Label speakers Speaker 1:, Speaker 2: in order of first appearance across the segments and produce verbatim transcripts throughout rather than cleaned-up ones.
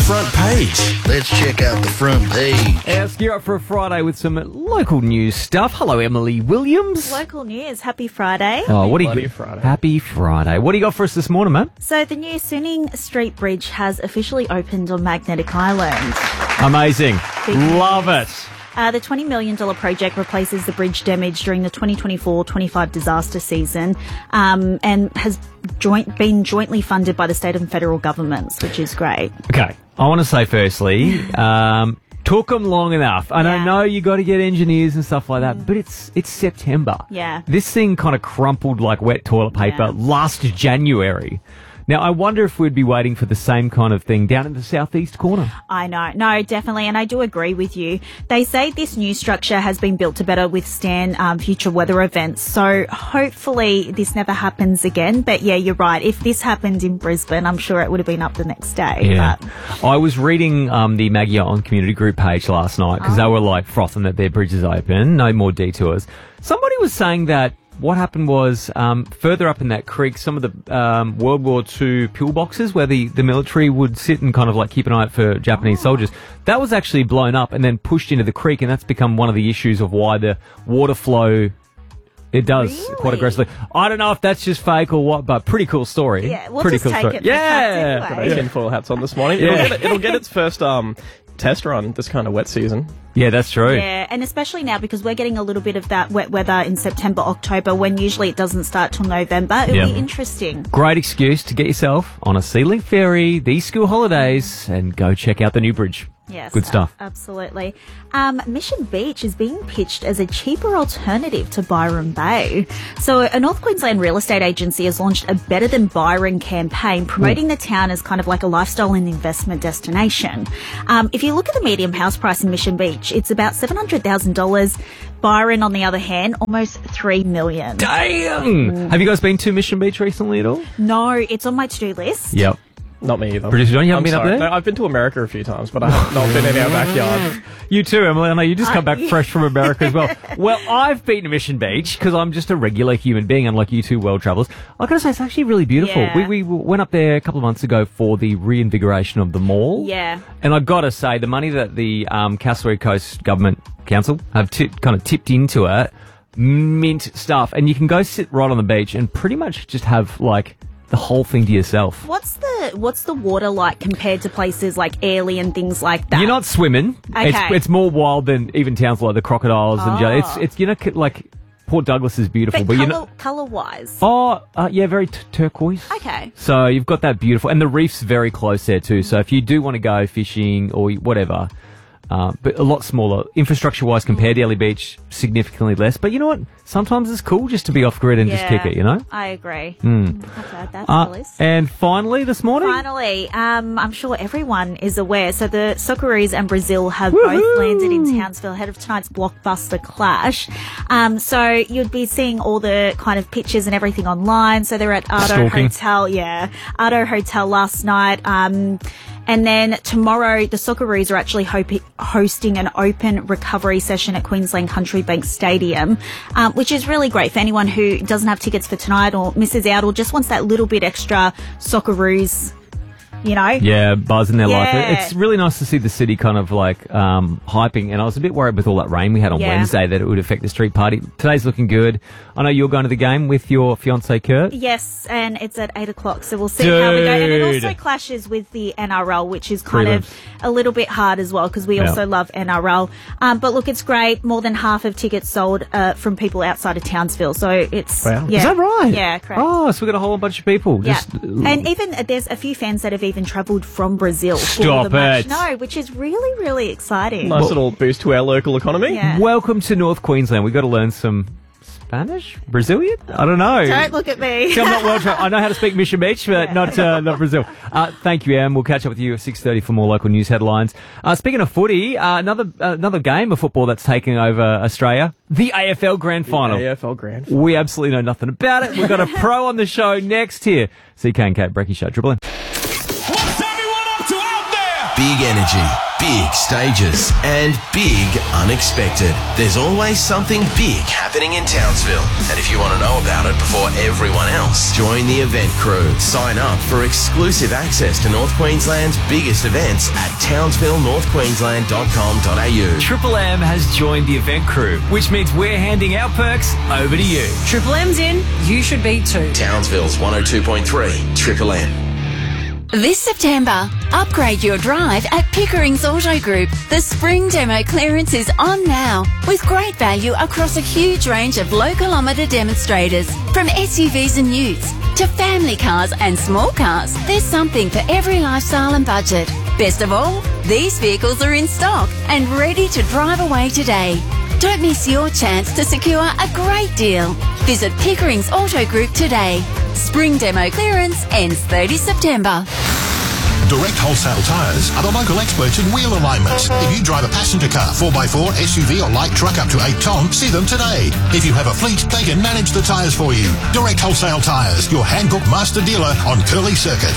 Speaker 1: front page.
Speaker 2: Let's check out the front page.
Speaker 3: Let's gear up for a Friday with some local news stuff. Hello, Emily Williams.
Speaker 4: Local news. Happy Friday.
Speaker 3: Oh, what do you
Speaker 1: Bloody
Speaker 3: got?
Speaker 1: Friday.
Speaker 3: Happy Friday. What do you got for us this morning, man?
Speaker 4: So the new Suning Street Bridge has officially opened on Magnetic Island.
Speaker 3: Amazing.
Speaker 4: Big
Speaker 3: Love
Speaker 4: news.
Speaker 3: it.
Speaker 4: Uh, the twenty million dollars project replaces the bridge damaged during the twenty twenty-four twenty-five disaster season um, and has joint been jointly funded by the state and federal governments, which is great.
Speaker 3: Okay. I want to say firstly, um, took them long enough. And I
Speaker 4: Yeah.
Speaker 3: know you got to get engineers and stuff like that, but it's it's September.
Speaker 4: Yeah.
Speaker 3: This thing kind of crumpled like wet toilet paper
Speaker 4: Yeah.
Speaker 3: last January. Now, I wonder if we'd be waiting for the same kind of thing down in the southeast corner.
Speaker 4: I know. No, definitely. And I do agree with you. They say this new structure has been built to better withstand um, future weather events. So hopefully this never happens again. But yeah, you're right. If this happened in Brisbane, I'm sure it would have been up the next day.
Speaker 3: Yeah.
Speaker 4: But
Speaker 3: I was reading um, the Maggie on community group page last night because
Speaker 4: Oh.
Speaker 3: they were like frothing that their bridge is open. No more detours. Somebody was saying that what happened was um, further up in that creek, some of the um, World War Two pillboxes where the, the military would sit and kind of like keep an eye out for Japanese soldiers, that was actually blown up and then pushed into the creek, and that's become one of the issues of why the water flow, it does quite
Speaker 4: Really?
Speaker 3: aggressively. I don't know if that's just fake or what, but pretty cool story.
Speaker 4: yeah, we'll
Speaker 3: pretty
Speaker 4: just
Speaker 3: cool
Speaker 4: take
Speaker 3: story.
Speaker 4: it. for
Speaker 3: Yeah.
Speaker 4: fact
Speaker 1: Got
Speaker 4: anyway.
Speaker 1: our tinfoil hats on this morning.
Speaker 3: Yeah.
Speaker 1: It'll, get, it'll get its first um, test run this kind of wet season.
Speaker 3: Yeah, that's true.
Speaker 4: Yeah, and especially now because we're getting a little bit of that wet weather in September, October, when usually it doesn't start till November. It'll
Speaker 3: Yeah.
Speaker 4: be interesting.
Speaker 3: Great excuse to get yourself on a Sea-Link ferry these school holidays and go check out the new bridge.
Speaker 4: Yes,
Speaker 3: Good stuff.
Speaker 4: a- absolutely. Um, Mission Beach is being pitched as a cheaper alternative to Byron Bay. So a North Queensland real estate agency has launched a Better Than Byron campaign promoting the town as kind of like a lifestyle and investment destination. Um, if you look at the median house price in Mission Beach, it's about seven hundred thousand dollars. Byron, on the other hand, almost three million dollars.
Speaker 3: Damn! Have you guys been to Mission Beach recently at all?
Speaker 4: No, it's on my to-do list.
Speaker 3: Yep.
Speaker 1: Not me either.
Speaker 3: Producer John, you haven't
Speaker 1: I'm
Speaker 3: been up
Speaker 1: sorry.
Speaker 3: there?
Speaker 1: No, I've been to America a few times, but I have not been in our backyard.
Speaker 3: You too, Emily. I know you just come
Speaker 4: Uh,
Speaker 3: back fresh from America as well. Well, I've been to Mission Beach because I'm just a regular human being, unlike you two world travellers. I've got to say, it's actually really beautiful.
Speaker 4: Yeah.
Speaker 3: We, we went up there a couple of months ago for the reinvigoration of the mall.
Speaker 4: Yeah.
Speaker 3: And I've got to say, the money that the um, Castlereagh Coast Government Council have t- kind of tipped into it, mint stuff. And you can go sit right on the beach and pretty much just have, like, the whole thing to yourself.
Speaker 4: What's the what's the water like compared to places like Airlie and things like that?
Speaker 3: You're not swimming.
Speaker 4: Okay.
Speaker 3: It's, it's more wild than even towns like the crocodiles and
Speaker 4: Oh.
Speaker 3: it's it's you know like Port Douglas is beautiful,
Speaker 4: But
Speaker 3: but, you
Speaker 4: colour,
Speaker 3: know.
Speaker 4: colour wise.
Speaker 3: Oh, uh, yeah, very t- turquoise.
Speaker 4: Okay.
Speaker 3: So you've got that beautiful, and the reef's very close there too. So if you do want to go fishing or whatever, uh, but a lot smaller infrastructure-wise compared to Ellie Beach, significantly less. But you know what? Sometimes it's cool just to be off grid and just kick it. You know.
Speaker 4: I agree.
Speaker 3: Mm.
Speaker 4: Have to add that
Speaker 3: Uh,
Speaker 4: to the list.
Speaker 3: and finally, this morning.
Speaker 4: Finally, um, I'm sure everyone is aware. So the Socceroos and Brazil have both landed in Townsville ahead of tonight's blockbuster clash. Um, so you'd be seeing all the kind of pictures and everything online. So they're at Ardo
Speaker 3: Stalking.
Speaker 4: Hotel, yeah, Ardo Hotel last night. Um, and then tomorrow, the Socceroos are actually hop- hosting an open recovery session at Queensland Country Bank Stadium, um, which is really great for anyone who doesn't have tickets for tonight or misses out or just wants that little bit extra Socceroos, you know?
Speaker 3: Yeah, buzz in their life.
Speaker 4: Yeah.
Speaker 3: It's really nice to see the city kind of like um, hyping. And I was a bit worried with all that rain we had on
Speaker 4: Yeah.
Speaker 3: Wednesday that it would affect the street party. Today's looking good. I know you're going to the game with your fiance Kurt.
Speaker 4: Yes, and it's at eight o'clock, so we'll see how we go. And it also
Speaker 3: Dude.
Speaker 4: clashes with the N R L, which is kind
Speaker 3: Prelims.
Speaker 4: of a little bit hard as well because we
Speaker 3: Yeah.
Speaker 4: also love N R L. Um, but look, it's great. More than half of tickets sold uh, from people outside of Townsville, so it's
Speaker 1: Wow.
Speaker 4: yeah.
Speaker 3: Is that right?
Speaker 4: Yeah, correct.
Speaker 3: Oh, so we've got a whole bunch of people.
Speaker 4: Yeah,
Speaker 3: Just,
Speaker 4: and even uh, there's a few fans that have even travelled from Brazil for
Speaker 3: Stop
Speaker 4: the match.
Speaker 3: it.
Speaker 4: No, which is really, really exciting.
Speaker 1: Nice little boost to our local economy.
Speaker 4: Yeah.
Speaker 3: welcome to North Queensland. We've got to learn some Spanish? Brazilian? I don't know.
Speaker 4: Don't look at me.
Speaker 3: See, I'm not well trained. I know how to speak Mission Beach, but not uh, not Brazil. Uh, thank you, Em. We'll catch up with you at six thirty for more local news headlines. Uh, speaking of footy, uh, another uh, another game of football that's taking over Australia, the A F L Grand Final.
Speaker 1: A F L Grand Final.
Speaker 3: We absolutely know nothing about it. We've got a pro on the show next here. C K and Kate Brecky Show. Triple M.
Speaker 5: What's everyone up to out there?
Speaker 2: Big energy. big stages, and big unexpected. There's always something big happening in Townsville. And if you want to know about it before everyone else, join the event crew. Sign up for exclusive access to North Queensland's biggest events at townsville north queensland dot com dot a u.
Speaker 3: Triple M has joined the event crew, which means we're handing out perks over to you.
Speaker 5: Triple M's in, you should be too.
Speaker 2: Townsville's one oh two point three, Triple M.
Speaker 6: This September, upgrade your drive at Pickering's Auto Group. The spring demo clearance is on now, with great value across a huge range of low-kilometre demonstrators. From S U Vs and utes to family cars and small cars, there's something for every lifestyle and budget. Best of all, these vehicles are in stock and ready to drive away today. Don't miss your chance to secure a great deal. Visit Pickering's Auto Group today. Spring demo clearance ends thirtieth September.
Speaker 7: Direct Wholesale Tyres are the local experts in wheel alignment. If you drive a passenger car, four by four, S U V or light truck up to eight tonne, see them today. If you have a fleet, they can manage the tyres for you. Direct Wholesale Tyres, your Hancock master dealer on Curly Circuit.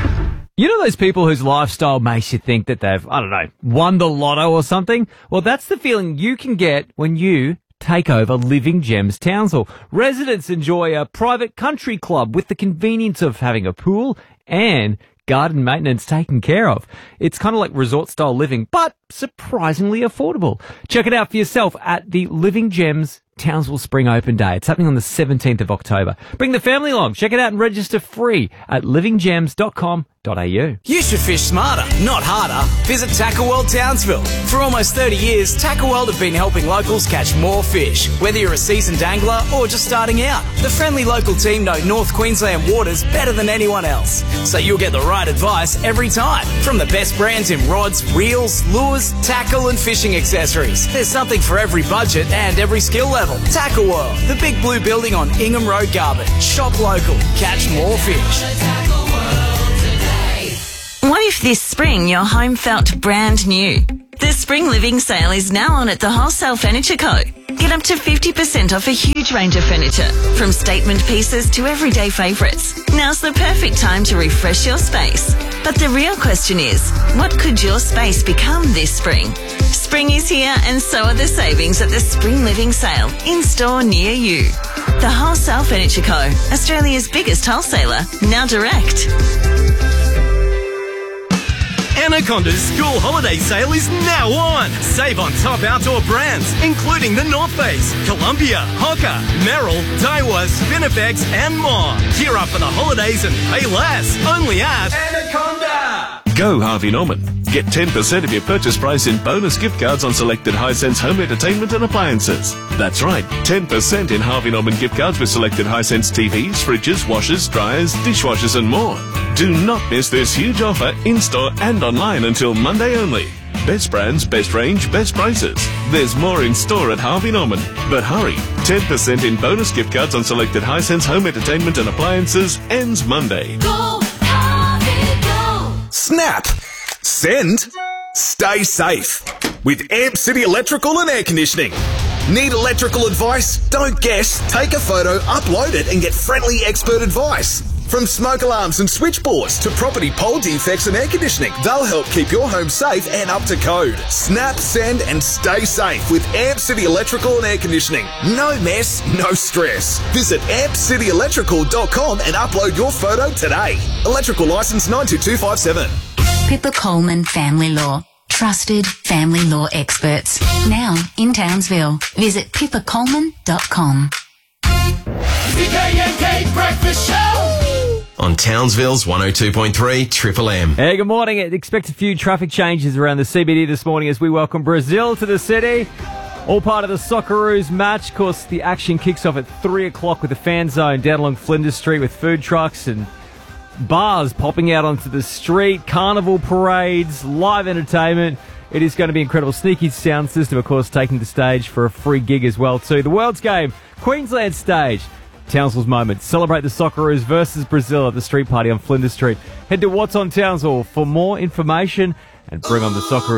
Speaker 3: You know those people whose lifestyle makes you think that they've, I don't know, won the lotto or something? Well, that's the feeling you can get when you take over Living Gems Townsville. Residents enjoy a private country club with the convenience of having a pool and garden maintenance taken care of. It's kind of like resort-style living, but surprisingly affordable. Check it out for yourself at the Living Gems Townsville Spring Open Day. It's happening on the seventeenth of October. Bring the family along. Check it out and register free at living gems dot com dot a u.
Speaker 8: You should fish smarter, not harder. Visit Tackle World Townsville. For almost thirty years, Tackle World have been helping locals catch more fish. Whether you're a seasoned angler or just starting out, the friendly local team know North Queensland waters better than anyone else. So you'll get the right advice every time. From the best brands in rods, reels, lures, tackle and fishing accessories. There's something for every budget and every skill level. Tackle World, the big blue building on Ingham Road, Garban. Shop local, catch more fish.
Speaker 9: What if this spring your home felt brand new? The Spring Living Sale is now on at the Wholesale Furniture Co. Get up to fifty percent off a huge range of furniture, from statement pieces to everyday favourites. Now's the perfect time to refresh your space. But the real question is, what could your space become this spring? Spring is here and so are the savings at the Spring Living Sale, in store near you. The Wholesale Furniture Co., Australia's biggest wholesaler, now direct.
Speaker 10: Anaconda's school holiday sale is now on. Save on top outdoor brands, including the North Face, Columbia, Hoka, Merrill, Daiwa, Spinifex, and more. Gear up for the holidays and pay less. Only at Anaconda.
Speaker 11: Go Harvey Norman. Get ten percent of your purchase price in bonus gift cards on selected Hisense home entertainment and appliances. That's right, ten percent in Harvey Norman gift cards with selected Hisense T Vs, fridges, washers, dryers, dishwashers and more. Do not miss this huge offer in-store and online until Monday only. Best brands, best range, best prices. There's more in store at Harvey Norman. But hurry, ten percent in bonus gift cards on selected Hisense home entertainment and appliances ends Monday.
Speaker 6: Go, Harvey, go!
Speaker 10: Snap! Send! Stay safe with Amp City Electrical and Air Conditioning. Need electrical advice? Don't guess. Take a photo, upload it and get friendly expert advice. From smoke alarms and switchboards to property pole defects and air conditioning, they'll help keep your home safe and up to code. Snap, send and stay safe with Amp City Electrical and Air Conditioning. No mess, no stress. Visit amp city electrical dot com and upload your photo today. Electrical licence nine two two five seven.
Speaker 12: Pippa Coleman Family Law. Trusted family law experts. Now in Townsville. Visit pippa coleman dot com.
Speaker 13: C K N K Breakfast Show!
Speaker 2: On Townsville's one oh two point three Triple M.
Speaker 3: Hey, good morning. Expect a few traffic changes around the C B D this morning as we welcome Brazil to the city. All part of the Socceroos match. Of course, the action kicks off at three o'clock with the fan zone down along Flinders Street with food trucks and bars popping out onto the street, carnival parades, live entertainment. It is going to be incredible. Sneaky sound system, of course, taking the stage for a free gig as well, too. The World's Game, Queensland stage. Townsville's moment. Celebrate the Socceroos versus Brazil at the street party on Flinders Street. Head to What's on Townsville for more information and bring on the Socceroos.